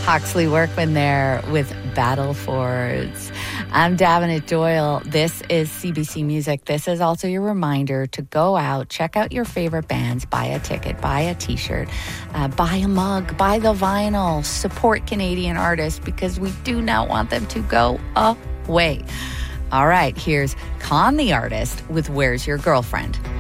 Huxley Workman there with Battle Fords. I'm Davenant Doyle. This is CBC Music. This is also your reminder to go out, check out your favorite bands, buy a ticket, buy a t-shirt, buy a mug, buy the vinyl, support Canadian artists because we do not want them to go away. All right, here's Con the Artist with Where's Your Girlfriend?